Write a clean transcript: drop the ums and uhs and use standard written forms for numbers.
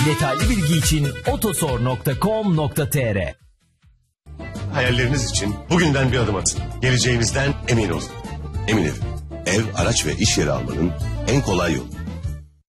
Detaylı bilgi için otosor.com.tr. Hayalleriniz için bugünden bir adım atın. Geleceğinizden emin olun. Emin Ev, ev, araç ve iş yeri almanın en kolay yolu.